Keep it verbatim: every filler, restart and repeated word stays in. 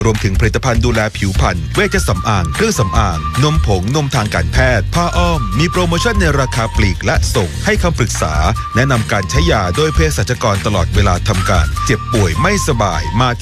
รวมถึงผลิตภัณฑ์ดูแลผิวพรรณเวชสำอางเครื่องสำอางนมผงนมทางการแพทย์ผ้าอ้อมมีโปรโมชั่นในราคาปลีกและส่งให้คำปรึกษาแนะนำการใช้ยาโดยเภสัชกรตลอดเวลาทำการเจ็บป่วยไม่สบายมา